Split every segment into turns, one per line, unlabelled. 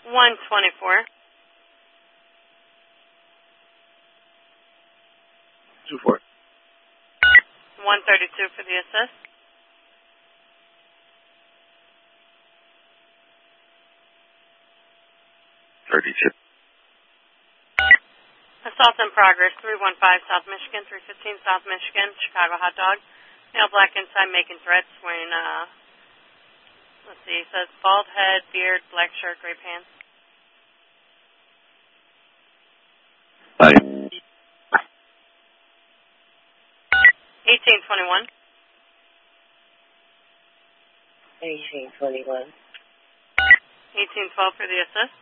124.
24.
132 for the assist.
32.
Assault in progress, 315 South Michigan, 315 South Michigan, Chicago hot dog. Male black inside making threats wearing, let's see, it says bald head, beard, black shirt, gray pants.
Hi.
1821.
1821.
1812 for the assist.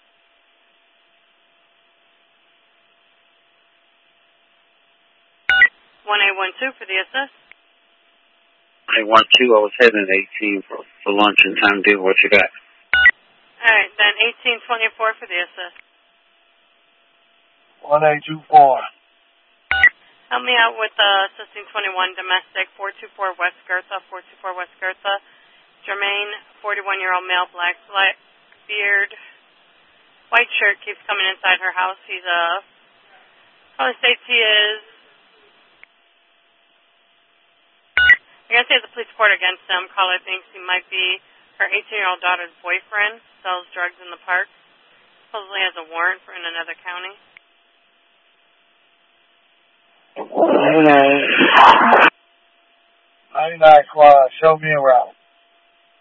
1812 for the assist.
I want to. I was heading at 18 for lunch and time to do what you got.
All right, then 1824 for the assist.
1824.
Help me out with assisting 21 domestic, 424 West Gertha, 424 West Gertha. Jermaine, 41-year-old male, black beard, white shirt, keeps coming inside her house. He's probably states he is. I guess he has a police report against him. Caller thinks he might be her 18-year-old daughter's boyfriend, sells drugs in the park. Supposedly has a warrant for in another county.
99 Squad, show me around.